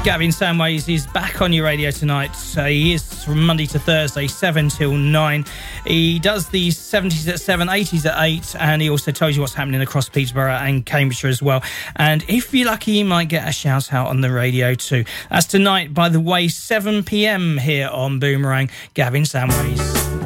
Gavin Samways is back on your radio tonight. He is from Monday to Thursday, 7 till 9. He does the 70s at 7, 80s at 8, and he also tells you what's happening across Peterborough and Cambridgeshire as well. And if you're lucky, you might get a shout out on the radio too. That's tonight, by the way, 7 p.m. here on Boomerang. Gavin Samways.